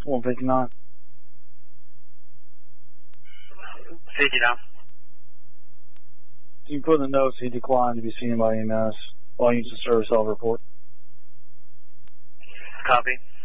159. 50 down. You can put in the notes he declined to be seen by EMS. Volumes of service, I'll report. Copy.